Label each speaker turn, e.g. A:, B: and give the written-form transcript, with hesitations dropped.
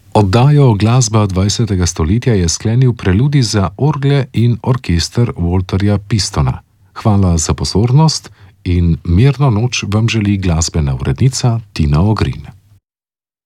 A: Oddajo Glasba 20. stoletja je sklenil preludij za orgle in orkester Walterja Pistona. Hvala za pozornost in mirno noč vam želi glasbena urednica Tina Ogrin.